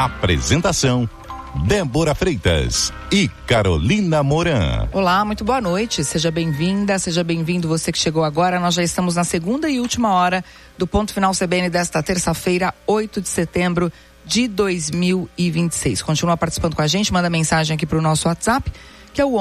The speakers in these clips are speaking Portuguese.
Apresentação: Débora Freitas e Carolina Moran. Olá, muito boa noite. Seja bem-vinda, seja bem-vindo você que chegou agora. Nós já estamos na segunda e última hora do Ponto Final CBN desta terça-feira, 8 de setembro de 2026. Continua participando com a gente, manda mensagem aqui para o nosso WhatsApp, que é o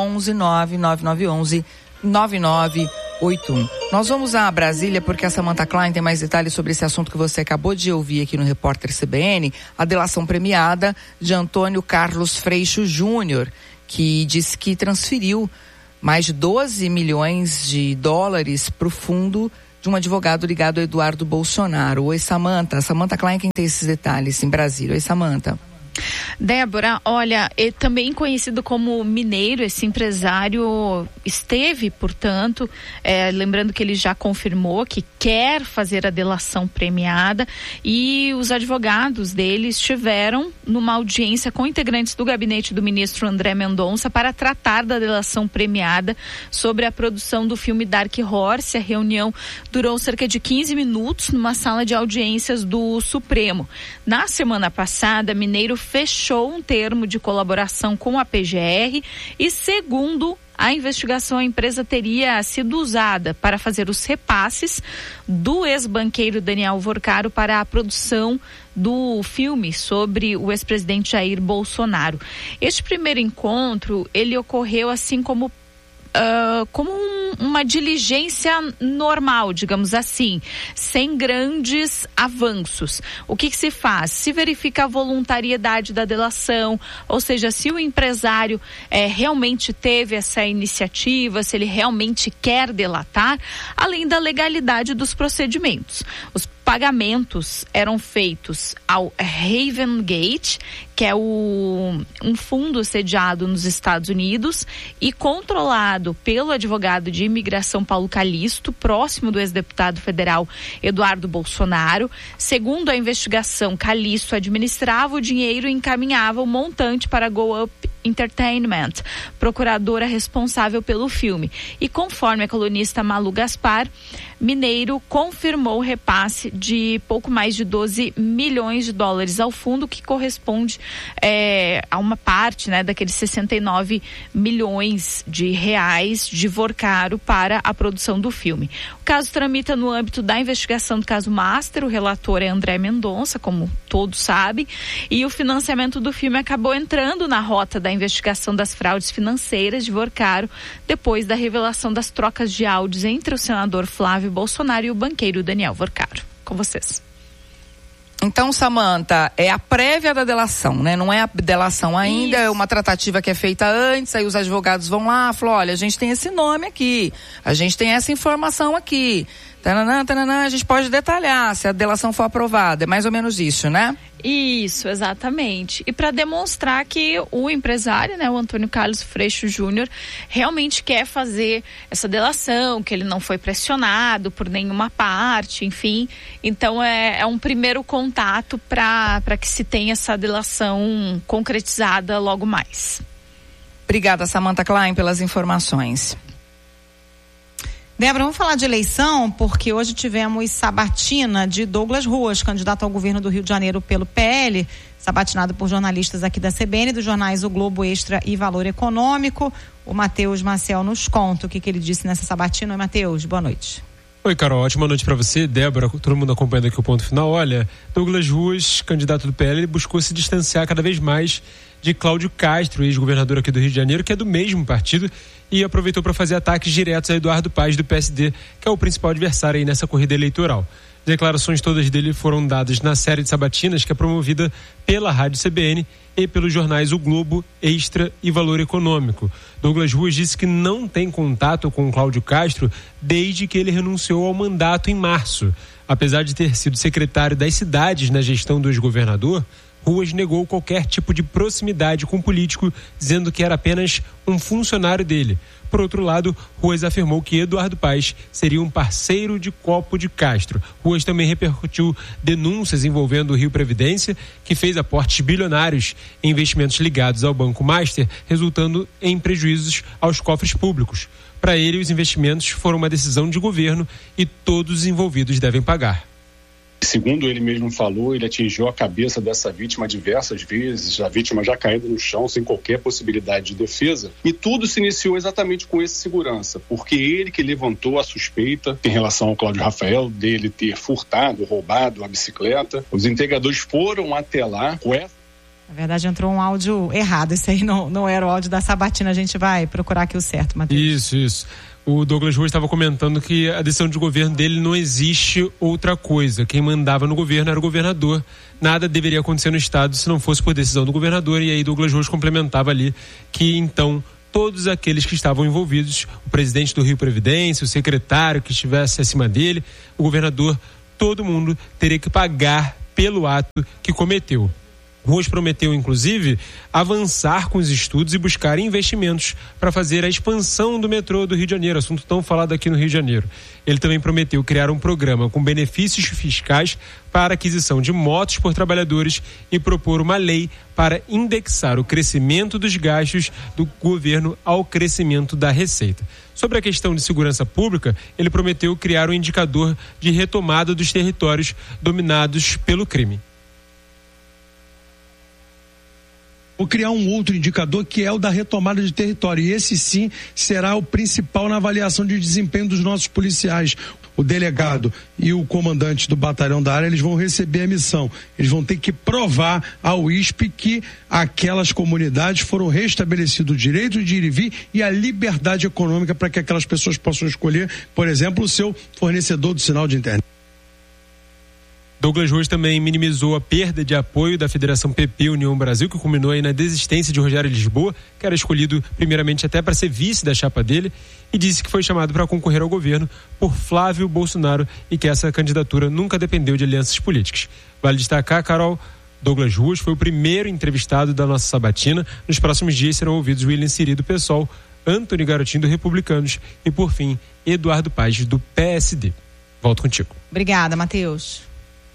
11-99911-9981. Nós vamos a Brasília porque a Samantha Klein tem mais detalhes sobre esse assunto que você acabou de ouvir aqui no Repórter CBN, a delação premiada de Antônio Carlos Freixo Júnior, que disse que transferiu mais de 12 milhões de dólares para o fundo de um advogado ligado a Eduardo Bolsonaro. Oi, Samantha. Samantha Klein, quem tem esses detalhes em Brasília. Oi, Samantha. Débora, olha, também conhecido como Mineiro, esse empresário esteve, portanto, lembrando que ele já confirmou que quer fazer a delação premiada, e os advogados dele estiveram numa audiência com integrantes do gabinete do ministro André Mendonça para tratar da delação premiada sobre a produção do filme Dark Horse. A reunião durou cerca de 15 minutos numa sala de audiências do Supremo. Na semana passada, Mineiro fechou um termo de colaboração com a PGR e, segundo a investigação, a empresa teria sido usada para fazer os repasses do ex-banqueiro Daniel Vorcaro para a produção do filme sobre o ex-presidente Jair Bolsonaro. Este primeiro encontro, ele ocorreu assim como uma diligência normal, digamos assim, sem grandes avanços. O que se faz? Se verifica a voluntariedade da delação, ou seja, se o empresário realmente teve essa iniciativa, se ele realmente quer delatar, além da legalidade dos procedimentos. Os pagamentos eram feitos ao Raven Gate, que é um fundo sediado nos Estados Unidos e controlado pelo advogado de imigração Paulo Calixto, próximo do ex-deputado federal Eduardo Bolsonaro. Segundo a investigação, Calixto administrava o dinheiro e encaminhava o montante para a Go Up Entertainment, procuradora responsável pelo filme. E conforme a colunista Malu Gaspar, Mineiro confirmou o repasse de pouco mais de 12 milhões de dólares ao fundo, que corresponde a uma parte, daqueles 69 milhões de reais de Vorcaro para a produção do filme. O caso tramita no âmbito da investigação do caso Master. O relator é André Mendonça, como todos sabem, e o financiamento do filme acabou entrando na rota da investigação das fraudes financeiras de Vorcaro, depois da revelação das trocas de áudios entre o senador Flávio Bolsonaro e o banqueiro Daniel Vorcaro. Com vocês. Então, Samantha, é a prévia da delação, né? Não é a delação ainda. Isso. É uma tratativa que é feita antes, aí os advogados vão lá, falam, olha, a gente tem esse nome aqui, a gente tem essa informação aqui, tananã, tananã, a gente pode detalhar se a delação for aprovada. É mais ou menos isso, né? Isso, exatamente. E para demonstrar que o empresário, o Antônio Carlos Freixo Júnior, realmente quer fazer essa delação, que ele não foi pressionado por nenhuma parte, enfim. Então é um primeiro contato para que se tenha essa delação concretizada logo mais. Obrigada, Samantha Klein, pelas informações. Débora, vamos falar de eleição, porque hoje tivemos sabatina de Douglas Ruas, candidato ao governo do Rio de Janeiro pelo PL, sabatinado por jornalistas aqui da CBN, dos jornais O Globo, Extra e Valor Econômico. O Matheus Maciel nos conta o que ele disse nessa sabatina. Oi, Matheus, boa noite. Oi, Carol, ótima noite para você, Débora, todo mundo acompanhando aqui o Ponto Final. Olha, Douglas Ruas, candidato do PL, buscou se distanciar cada vez mais de Cláudio Castro, ex-governador aqui do Rio de Janeiro, que é do mesmo partido, e aproveitou para fazer ataques diretos a Eduardo Paes, do PSD, que é o principal adversário aí nessa corrida eleitoral. As declarações todas dele foram dadas na série de sabatinas, que é promovida pela Rádio CBN e pelos jornais O Globo, Extra e Valor Econômico. Douglas Ruas disse que não tem contato com o Cláudio Castro desde que ele renunciou ao mandato em março. Apesar de ter sido secretário das cidades na gestão do ex-governador, Ruas negou qualquer tipo de proximidade com o político, dizendo que era apenas um funcionário dele. Por outro lado, Ruas afirmou que Eduardo Paes seria um parceiro de copo de Castro. Ruas também repercutiu denúncias envolvendo o Rio Previdência, que fez aportes bilionários em investimentos ligados ao Banco Master, resultando em prejuízos aos cofres públicos. Para ele, os investimentos foram uma decisão de governo e todos os envolvidos devem pagar. Segundo ele mesmo falou, ele atingiu a cabeça dessa vítima diversas vezes, a vítima já caída no chão, sem qualquer possibilidade de defesa. E tudo se iniciou exatamente com esse segurança, porque ele que levantou a suspeita em relação ao Cláudio Rafael, dele ter furtado, roubado a bicicleta. Os integradores foram até lá com essa... Na verdade, entrou um áudio errado. Esse aí não era o áudio da Sabatina. A gente vai procurar aqui o certo, Matheus. Isso. O Douglas Ruas estava comentando que a decisão de governo dele não existe outra coisa. Quem mandava no governo era o governador. Nada deveria acontecer no estado se não fosse por decisão do governador. E aí Douglas Ruas complementava ali que então todos aqueles que estavam envolvidos, o presidente do Rio Previdência, o secretário que estivesse acima dele, o governador, todo mundo teria que pagar pelo ato que cometeu. Ruas prometeu, inclusive, avançar com os estudos e buscar investimentos para fazer a expansão do metrô do Rio de Janeiro, assunto tão falado aqui no Rio de Janeiro. Ele também prometeu criar um programa com benefícios fiscais para aquisição de motos por trabalhadores e propor uma lei para indexar o crescimento dos gastos do governo ao crescimento da receita. Sobre a questão de segurança pública, ele prometeu criar um indicador de retomada dos territórios dominados pelo crime. Vou criar um outro indicador que é o da retomada de território, e esse sim será o principal na avaliação de desempenho dos nossos policiais. O delegado e o comandante do batalhão da área, eles vão receber a missão. Eles vão ter que provar ao ISP que aquelas comunidades foram restabelecido o direito de ir e vir e a liberdade econômica para que aquelas pessoas possam escolher, por exemplo, o seu fornecedor do sinal de internet. Douglas Ruas também minimizou a perda de apoio da Federação PP União Brasil, que culminou aí na desistência de Rogério Lisboa, que era escolhido primeiramente até para ser vice da chapa dele, e disse que foi chamado para concorrer ao governo por Flávio Bolsonaro e que essa candidatura nunca dependeu de alianças políticas. Vale destacar, Carol, Douglas Ruas foi o primeiro entrevistado da nossa sabatina. Nos próximos dias serão ouvidos William Siri do PSOL, Antony Garotinho do Republicanos e, por fim, Eduardo Paes do PSD. Volto contigo. Obrigada, Matheus.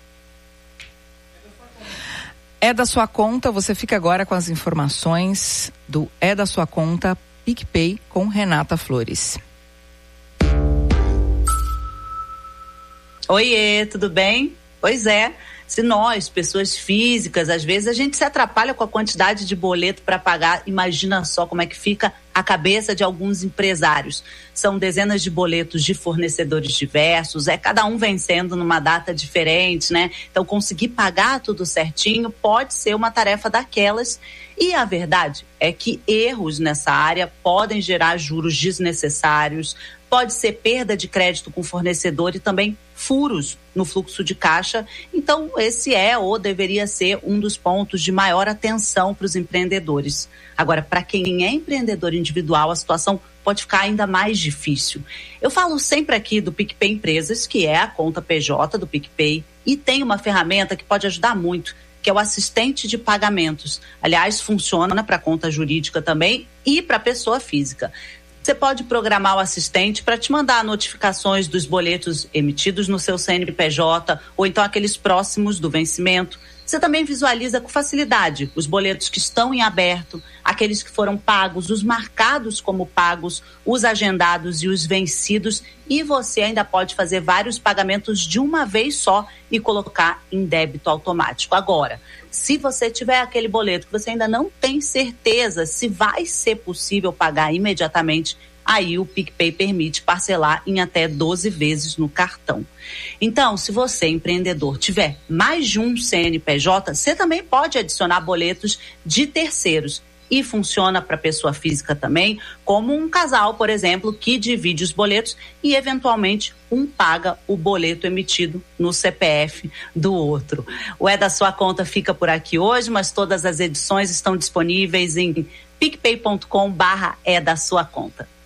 É da sua conta, você fica agora com as informações do É da Sua Conta PicPay com Renata Flores. Oiê, tudo bem? Pois é, se nós, pessoas físicas, às vezes a gente se atrapalha com a quantidade de boleto para pagar, imagina só como é que fica a cabeça de alguns empresários. São dezenas de boletos de fornecedores diversos, cada um vencendo numa data diferente, né? Então conseguir pagar tudo certinho pode ser uma tarefa daquelas, e a verdade é que erros nessa área podem gerar juros desnecessários, pode ser perda de crédito com fornecedor e também furos no fluxo de caixa. Então esse é ou deveria ser um dos pontos de maior atenção para os empreendedores. Agora, para quem é empreendedor individual, a situação pode ficar ainda mais difícil. Eu falo sempre aqui do PicPay Empresas, que é a conta PJ do PicPay, e tem uma ferramenta que pode ajudar muito, que é o assistente de pagamentos. Aliás, funciona para conta jurídica também e para pessoa física. Você pode programar o assistente para te mandar notificações dos boletos emitidos no seu CNPJ ou então aqueles próximos do vencimento. Você também visualiza com facilidade os boletos que estão em aberto, aqueles que foram pagos, os marcados como pagos, os agendados e os vencidos, e você ainda pode fazer vários pagamentos de uma vez só e colocar em débito automático. Agora, se você tiver aquele boleto que você ainda não tem certeza se vai ser possível pagar imediatamente, aí o PicPay permite parcelar em até 12 vezes no cartão. Então, se você, empreendedor, tiver mais de um CNPJ, você também pode adicionar boletos de terceiros. E funciona para pessoa física também, como um casal, por exemplo, que divide os boletos e, eventualmente, um paga o boleto emitido no CPF do outro. O É da Sua Conta fica por aqui hoje, mas todas as edições estão disponíveis em picpay.com/é da sua conta.